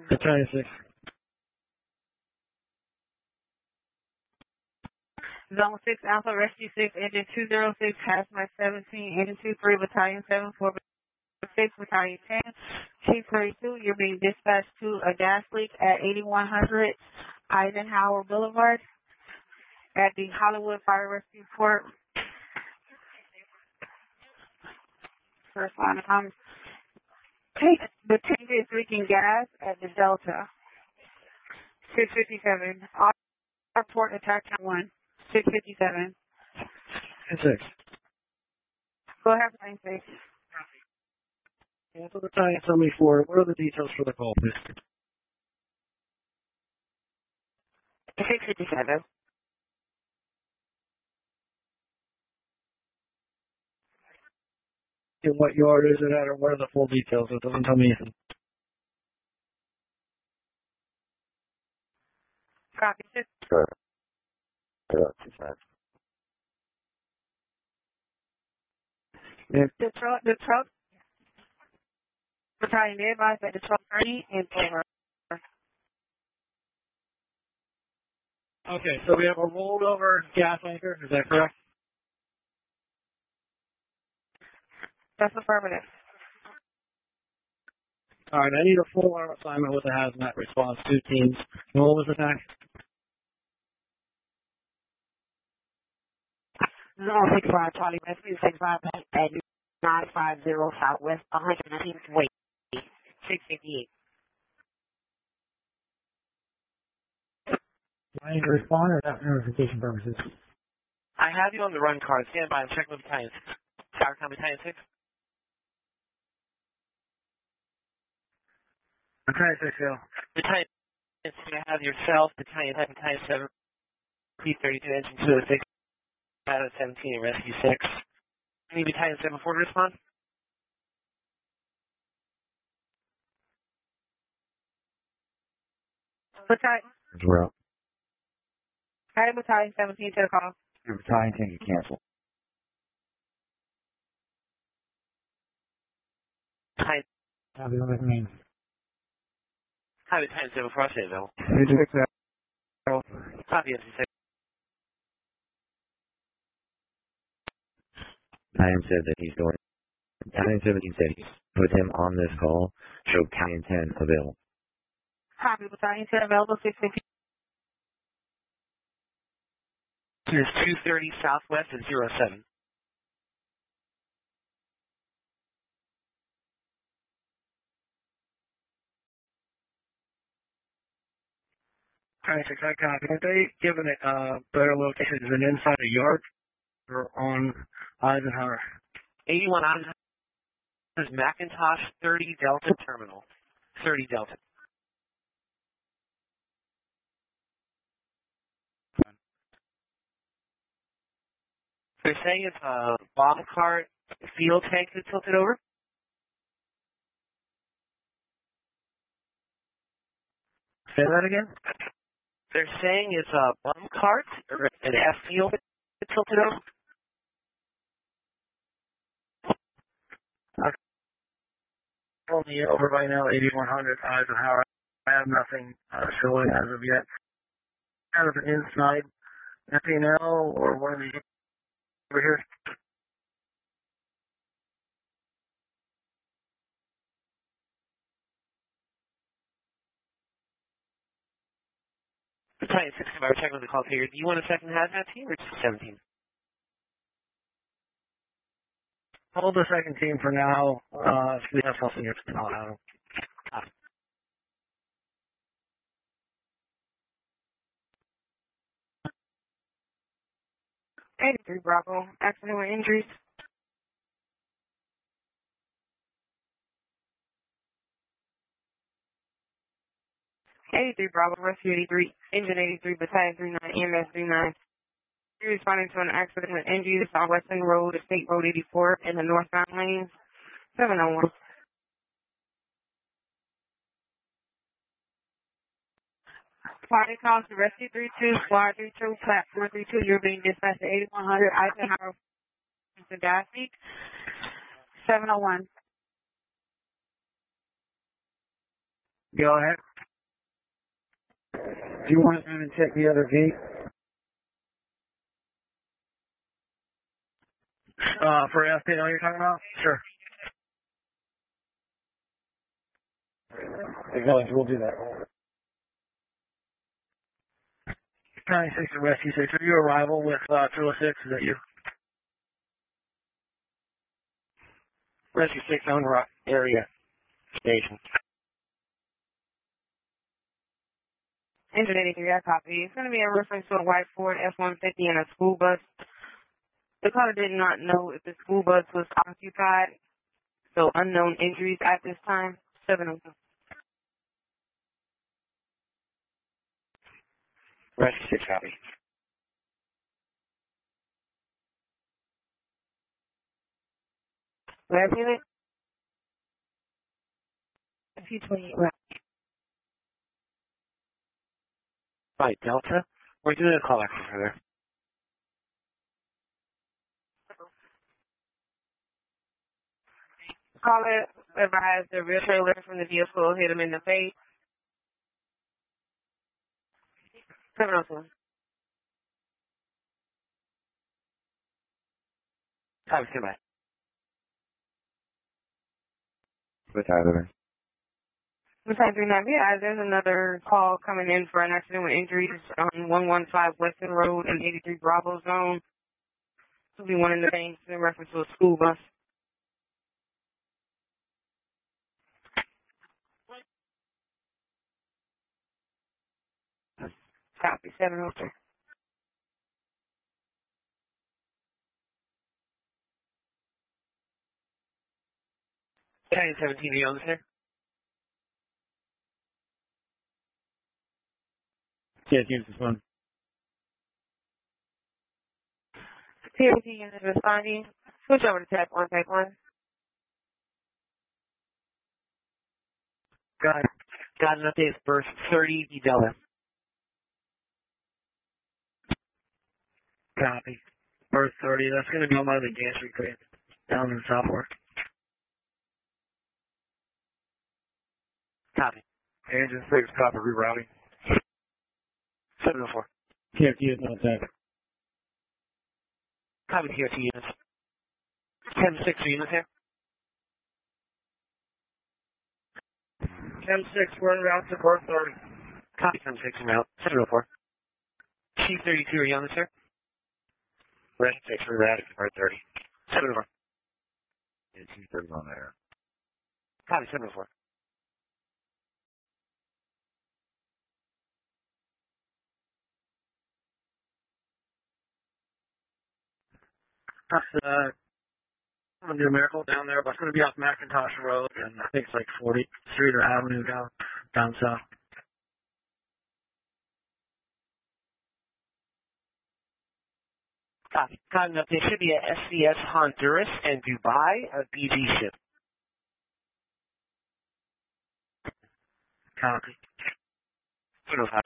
Battalion 6. Zone 6 Alpha, Rescue 6, Engine 206, Hazmat 17, Engine 23, Battalion 7, 4, 6, Battalion 10, Chief 32, you're being dispatched to a gas leak at 8100 Eisenhower Boulevard at the Hollywood Fire Rescue Port. First line of comments. The tank is leaking gas at the Delta. 657. Our port attack 1. 657. 6. Go ahead, Battalion 6. Cancel Battalion 74. What are the details for the call, please? 657. And what yard is it at, or what are the full details? It doesn't tell me anything. Copy. 6. Sure. The truck. Battalion advised that the truck 30 and over. Okay, so we have a rolled over gas anchor. Is that correct? That's affirmative. All right, I need a full arm assignment with a hazmat response, 2 teams. And what was the time? Zone 65, Charlie Rescue 65 at 950 Southwest 119th Way, 658. Do I need to respond or that notification purposes? I have you on the run card. Stand by and check with Battalion 6. Towertown Battalion 6. Battalion 6, go. Battalion 6, I have yourself, Battalion 10, Battalion 7, P32, Engine 206, Battalion 17, and Rescue 6. Any Battalion 7 forward respond? Battalion. We're up. Hi, Battalion 17 to the call. Your battalion can get canceled. Battalion. Copy, what does it mean? Hi, Battalion 7 for us, available. Copy, Engine 6. Battalion said that he's going. Battalion 17 said he's put him on this call. Show Battalion 10 available. Copy, Battalion 10 available, 650. Here's 230 Southwest at 07. Battalion 6, I copy. Have they given it better location? Is it inside a yard or on Eisenhower? 81 Eisenhower is Macintosh 30 Delta Terminal. 30 Delta. They're saying it's a bomb cart fuel tank that tilted over. Say that again? They're saying it's a bomb cart or an F fuel that tilted over. Only over right now, 8100 Eisenhower. I have nothing showing as of yet. Kind of an inside FNL or one of these over here. Battalion 6, if I were checking with the call figure, do you want a second hazmat team or just 17? Hold the second team for now. If we have something here, I'll have them. 83 Bravo, accident or injuries. '83 Bravo, Rescue 83, Engine 83, Battalion 39, EMS 39. You're responding to an accident with injuries on Western Road, State Road 84, in the northbound lanes. 701. Party calls to Rescue 32, Squad 32, Platform 32. You're being dispatched to 8100 Eisenhower, the gas leak. 701. Go ahead. Do you want to even check the other gate? For FPL you're talking about? Sure. Acknowledge, we'll do that. 96 to Rescue 6. Are you arrival with 206? Is that you? Rescue 6 on Rock area station. Engine 83, I copy. It's going to be a reference to a white Ford F-150 and a school bus. The caller did not know if the school bus was occupied, so unknown injuries at this time. 702. Rescue 6 copy. Last unit? P28, right. Right, Delta. We're doing a call back for further. Caller advised the rear trailer from the vehicle hit him in the face. 702. Copy, stand by. What's either? Besides 390, there's another call coming in for an accident with injuries on 115 Western Road in 83 Bravo Zone. This will be one in the banks in reference to a school bus. Copy, 703. Battalion 17, are you on this here? Yes, use this one. PRT unit responding. Switch over to tap 1, take 1. Got an update. It's burst 30 D Delta. Copy. Birth 30. That's going to be on my gas reclaim down in Southwark. Copy. Engine 6, copy, rerouting. 704. TFT is not that. Copy TRT units. 10-6 units here. 10-6, we're en route to Birth 30. Copy 10-6 en route. 704. Chief 32, are you on this here? Red 6, rerouted to Bird 30. 704. Yeah, Chief 30 on there. Copy 704. That's I'm going to do a miracle down there, but it's going to be off McIntosh Road, and I think it's like 40th Street or Avenue down south. Copy. Got an update. Should be a SCS Honduras and Dubai, a BG ship. Copy. 705.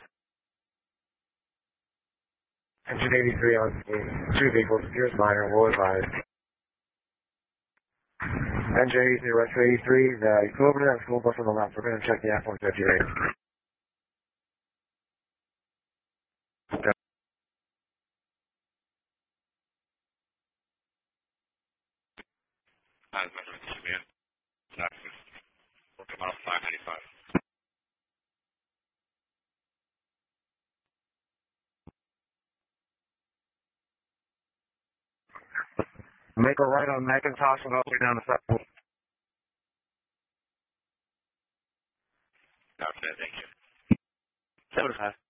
Engine 83 on two vehicles. Here's minor. We'll advise. Engine 83, Rescue 83, the equivalent of school bus on the left. We're going to check the F-150 rate. We'll come out 595. Make a right on McIntosh and all the way down to South. Copy that, thank you. 705.